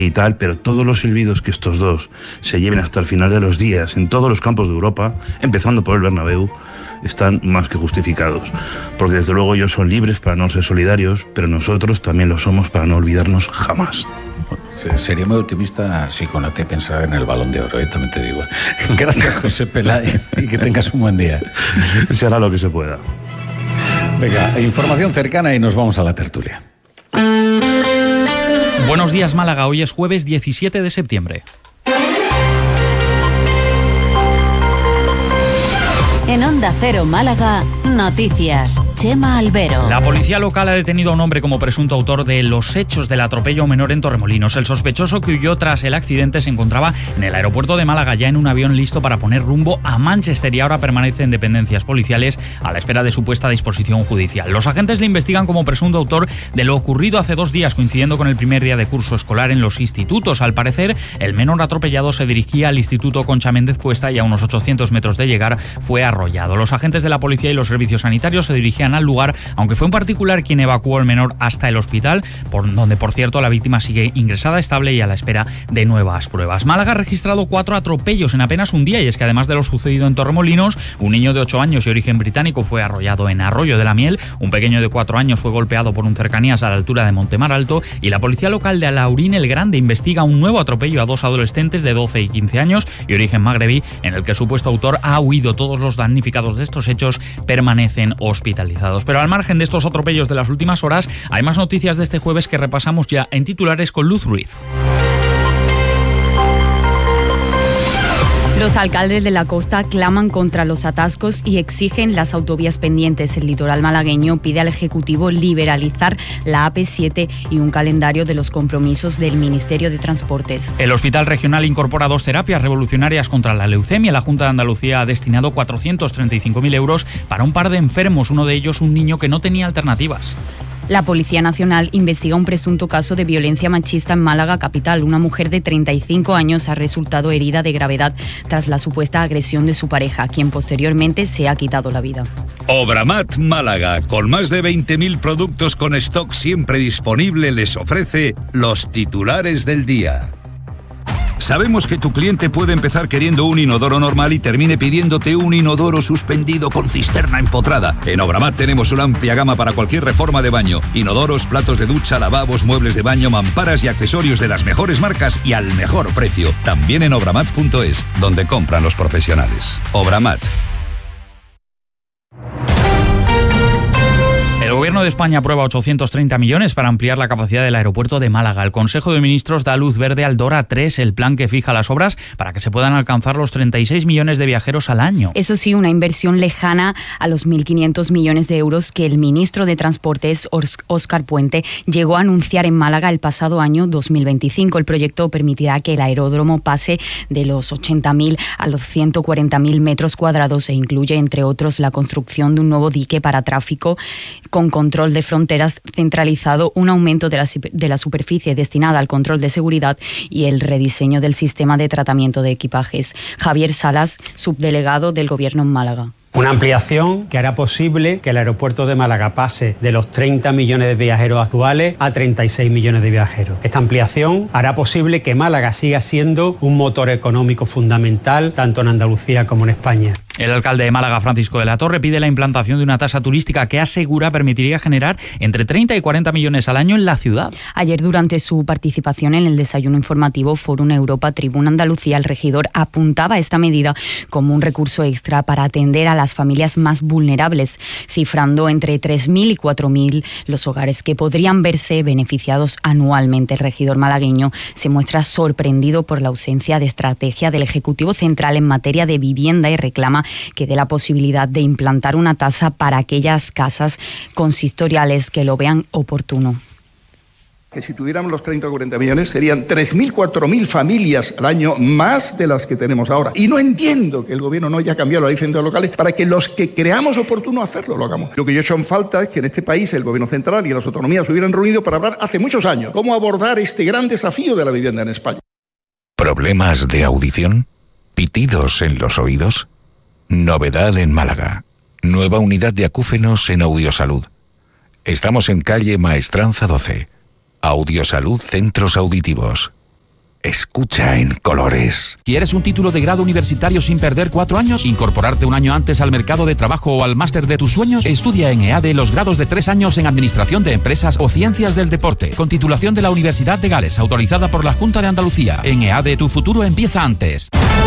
y tal, pero todos los silbidos que estos dos se lleven hasta el final de los días en todos los campos de Europa, empezando por el Bernabéu, están más que justificados. Porque desde luego ellos son libres para no ser solidarios, pero nosotros también lo somos para no olvidarnos jamás. Sería muy optimista si con AT pensara en el Balón de Oro, también te digo. Gracias, José Peláez, y que tengas un buen día. Se hará lo que se pueda. Venga, información cercana y nos vamos a la tertulia. Buenos días, Málaga. Hoy es jueves 17 de septiembre. En Onda Cero Málaga, noticias. Chema Albero. La policía local ha detenido a un hombre como presunto autor de los hechos del atropello a un menor en Torremolinos. El sospechoso que huyó tras el accidente se encontraba en el aeropuerto de Málaga ya en un avión listo para poner rumbo a Manchester y ahora permanece en dependencias policiales a la espera de su puesta a disposición judicial. Los agentes le investigan como presunto autor de lo ocurrido hace 2 días, coincidiendo con el primer día de curso escolar en los institutos. Al parecer, el menor atropellado se dirigía al Instituto Concha Méndez Cuesta y a unos 800 metros de llegar fue arrollado. Los agentes de la policía y los servicios sanitarios se dirigían al lugar, aunque fue un particular quien evacuó al menor hasta el hospital, donde, por cierto, la víctima sigue ingresada estable y a la espera de nuevas pruebas. Málaga ha registrado 4 atropellos en apenas un día, y es que además de lo sucedido en Torremolinos, un niño de 8 años y origen británico fue arrollado en Arroyo de la Miel, un pequeño de 4 años fue golpeado por un cercanías a la altura de Montemar Alto, y la policía local de Alaurín el Grande investiga un nuevo atropello a 2 adolescentes de 12 y 15 años y origen magrebí, en el que el supuesto autor ha huido. Todos los damnificados de estos hechos permanecen hospitalizados. Pero al margen de estos atropellos de las últimas horas, hay más noticias de este jueves que repasamos ya en titulares con Luz Ruiz. Los alcaldes de la costa claman contra los atascos y exigen las autovías pendientes. El litoral malagueño pide al Ejecutivo liberalizar la AP7 y un calendario de los compromisos del Ministerio de Transportes. El Hospital Regional incorpora 2 terapias revolucionarias contra la leucemia. La Junta de Andalucía ha destinado 435.000 euros para un par de enfermos, uno de ellos un niño que no tenía alternativas. La Policía Nacional investiga un presunto caso de violencia machista en Málaga capital. Una mujer de 35 años ha resultado herida de gravedad tras la supuesta agresión de su pareja, quien posteriormente se ha quitado la vida. Obramat Málaga, con más de 20.000 productos con stock siempre disponible, les ofrece los titulares del día. Sabemos que tu cliente puede empezar queriendo un inodoro normal y termine pidiéndote un inodoro suspendido con cisterna empotrada. En Obramat tenemos una amplia gama para cualquier reforma de baño. Inodoros, platos de ducha, lavabos, muebles de baño, mamparas y accesorios de las mejores marcas y al mejor precio. También en obramat.es, donde compran los profesionales. Obramat. El Gobierno de España aprueba 830 millones para ampliar la capacidad del aeropuerto de Málaga. El Consejo de Ministros da luz verde al DORA 3, el plan que fija las obras para que se puedan alcanzar los 36 millones de viajeros al año. Eso sí, una inversión lejana a los 1.500 millones de euros que el ministro de Transportes, Óscar Puente, llegó a anunciar en Málaga el pasado año 2025. El proyecto permitirá que el aeródromo pase de los 80.000 a los 140.000 metros cuadrados e incluye, entre otros, la construcción de un nuevo dique para tráfico con control de fronteras centralizado, un aumento de la superficie destinada al control de seguridad y el rediseño del sistema de tratamiento de equipajes. Javier Salas, subdelegado del Gobierno en Málaga. Una ampliación que hará posible que el aeropuerto de Málaga pase de los 30 millones de viajeros actuales a 36 millones de viajeros. Esta ampliación hará posible que Málaga siga siendo un motor económico fundamental tanto en Andalucía como en España. El alcalde de Málaga, Francisco de la Torre, pide la implantación de una tasa turística que asegura permitiría generar entre 30 y 40 millones al año en la ciudad. Ayer, durante su participación en el desayuno informativo Fórum Europa Tribuna Andalucía, el regidor apuntaba esta medida como un recurso extra para atender a las familias más vulnerables, cifrando entre 3.000 y 4.000 los hogares que podrían verse beneficiados anualmente. El regidor malagueño se muestra sorprendido por la ausencia de estrategia del Ejecutivo Central en materia de vivienda y reclama que dé la posibilidad de implantar una tasa para aquellas casas consistoriales que lo vean oportuno. Que si tuviéramos los 30 o 40 millones serían 3.000, 4.000 familias al año más de las que tenemos ahora. Y no entiendo que el gobierno no haya cambiado la ley de viviendas locales para que los que creamos oportuno hacerlo lo hagamos. Lo que yo he hecho en falta es que en este país el gobierno central y las autonomías se hubieran reunido para hablar hace muchos años cómo abordar este gran desafío de la vivienda en España. ¿Problemas de audición? ¿Pitidos en los oídos? Novedad en Málaga. Nueva unidad de acúfenos en Audiosalud. Estamos en calle Maestranza 12. Audiosalud Centros Auditivos. escucha en colores. ¿Quieres un título de grado universitario sin perder 4 años? ¿Incorporarte un año antes al mercado de trabajo o al máster de tus sueños? Estudia en EADE los grados de 3 años en Administración de Empresas o Ciencias del Deporte, con titulación de la Universidad de Gales, autorizada por la Junta de Andalucía. En EADE tu futuro empieza antes.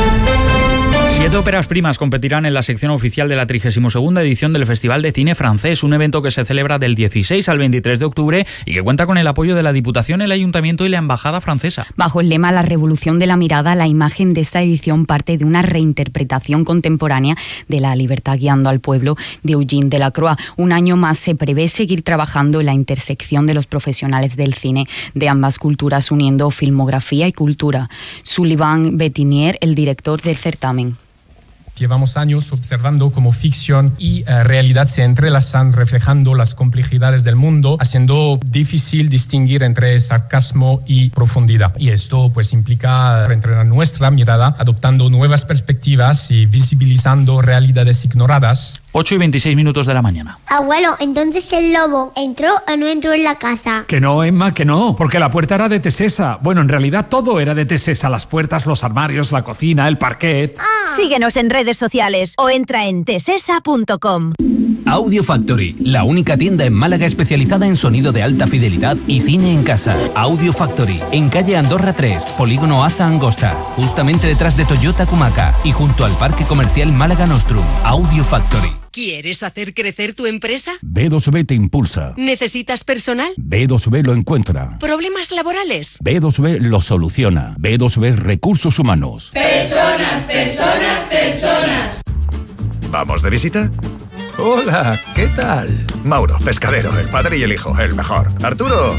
7 óperas primas competirán en la sección oficial de la 32ª edición del Festival de Cine Francés, un evento que se celebra del 16 al 23 de octubre y que cuenta con el apoyo de la Diputación, el Ayuntamiento y la Embajada francesa. Bajo el lema La revolución de la mirada, la imagen de esta edición parte de una reinterpretación contemporánea de La libertad guiando al pueblo de Eugene Delacroix. Un año más se prevé seguir trabajando en la intersección de los profesionales del cine de ambas culturas, uniendo filmografía y cultura. Sullivan Bettinier, el director del certamen. Llevamos años observando cómo ficción y realidad se entrelazan, reflejando las complejidades del mundo, haciendo difícil distinguir entre sarcasmo y profundidad. Y esto pues implica reentrenar nuestra mirada, adoptando nuevas perspectivas y visibilizando realidades ignoradas. 8:26 de la mañana. Abuelo, entonces el lobo ¿entró o no entró en la casa? Que no, Emma, que no, porque la puerta era de Tesesa. Bueno, en realidad todo era de Tesesa, las puertas, los armarios, la cocina, el parquet. Síguenos en redes sociales o entra en tesesa.com. Audio Factory, la única tienda en Málaga especializada en sonido de alta fidelidad y cine en casa. Audio Factory, en calle Andorra 3, Polígono Aza Angosta, justamente detrás de Toyota Cumaca y junto al Parque Comercial Málaga Nostrum. Audio Factory. ¿Quieres hacer crecer tu empresa? B2B te impulsa. ¿Necesitas personal? B2B lo encuentra. ¿Problemas laborales? B2B lo soluciona. B2B Recursos Humanos. Personas, personas, personas. ¿Vamos de visita? Hola, ¿qué tal? Mauro, pescadero, el padre y el hijo, el mejor. Arturo,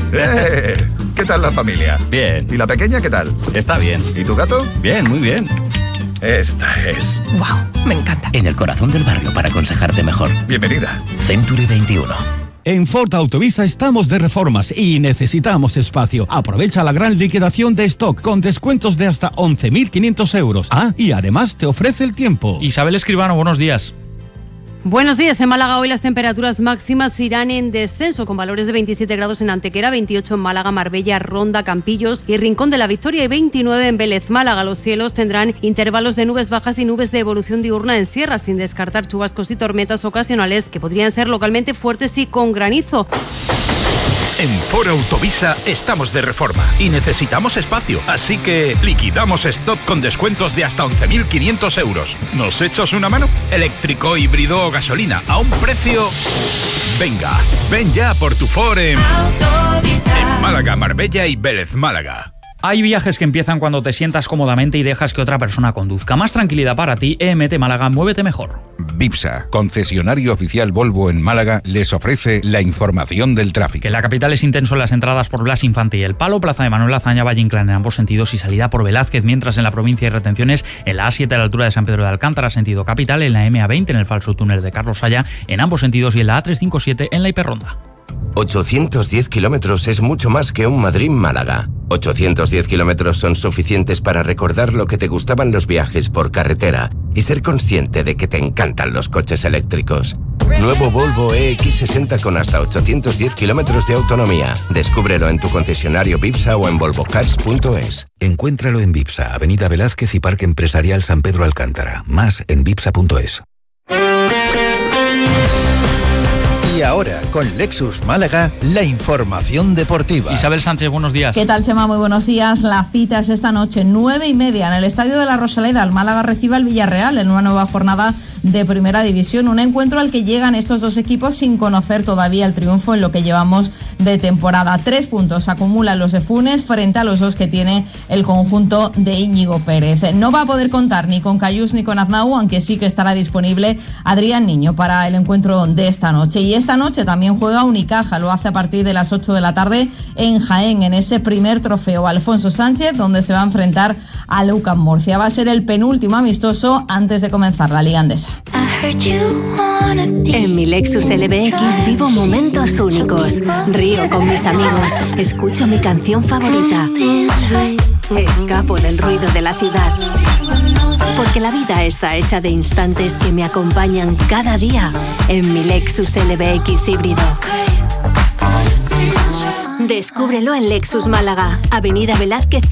¿qué tal la familia? Bien. ¿Y la pequeña qué tal? Está bien. ¿Y tu gato? Bien, muy bien. Esta es. ¡Wow! Me encanta. En el corazón del barrio para aconsejarte mejor. Bienvenida. Century 21. En Ford Autovisa estamos de reformas y necesitamos espacio. Aprovecha la gran liquidación de stock con descuentos de hasta 11.500 euros. Ah, y además te ofrece el tiempo. Isabel Escribano, buenos días. Buenos días. En Málaga hoy las temperaturas máximas irán en descenso, con valores de 27 grados en Antequera, 28 en Málaga, Marbella, Ronda, Campillos y Rincón de la Victoria y 29 en Vélez. Málaga. Los cielos tendrán intervalos de nubes bajas y nubes de evolución diurna en sierra, sin descartar chubascos y tormentas ocasionales que podrían ser localmente fuertes y con granizo. En Ford Autovisa estamos de reforma y necesitamos espacio, así que liquidamos stock con descuentos de hasta 11.500 euros. ¿Nos echas una mano? Eléctrico, híbrido o gasolina, a un precio... Venga, ven ya por tu Ford en Málaga, Marbella y Vélez, Málaga. Hay viajes que empiezan cuando te sientas cómodamente y dejas que otra persona conduzca. Más tranquilidad para ti, EMT Málaga, muévete mejor. Vipsa, concesionario oficial Volvo en Málaga, les ofrece la información del tráfico. Que en la capital es intenso en las entradas por Blas Infante y El Palo, Plaza de Manuel Azaña, Valle Inclán en ambos sentidos y salida por Velázquez, mientras en la provincia hay retenciones en la A7 a la altura de San Pedro de Alcántara, sentido capital, en la MA20 en el falso túnel de Carlos Saya, en ambos sentidos y en la A357 en la hiperronda. 810 kilómetros es mucho más que un Madrid-Málaga. 810 kilómetros son suficientes para recordar lo que te gustaban los viajes por carretera y ser consciente de que te encantan los coches eléctricos. Nuevo Volvo EX60 con hasta 810 kilómetros de autonomía. Descúbrelo en tu concesionario Vipsa o en volvocars.es. Encuéntralo en Vipsa, Avenida Velázquez y Parque Empresarial San Pedro Alcántara. Más en vipsa.es. Y ahora, con Lexus Málaga, la información deportiva. Isabel Sánchez, buenos días. ¿Qué tal, Chema? Muy buenos días. La cita es esta noche, 9:30, en el Estadio de la Rosaleda. El Málaga recibe al Villarreal en una nueva jornada de Primera División. Un encuentro al que llegan estos dos equipos sin conocer todavía el triunfo en lo que llevamos de temporada. 3 puntos acumulan los de Funes frente a los 2 que tiene el conjunto de Íñigo Pérez. No va a poder contar ni con Cayús ni con Aznau, aunque sí que estará disponible Adrián Niño para el encuentro de esta noche. Y esta noche también juega Unicaja, lo hace a partir de las 8 de la tarde en Jaén, en ese primer trofeo Alfonso Sánchez, donde se va a enfrentar a UCAM Murcia. Va a ser el penúltimo amistoso antes de comenzar la Liga Andesa. En mi Lexus LBX vivo momentos únicos. Río con mis amigos, escucho mi canción favorita, escapo del ruido de la ciudad. Porque la vida está hecha de instantes que me acompañan cada día en mi Lexus LBX híbrido. Descúbrelo en Lexus Málaga, Avenida Velázquez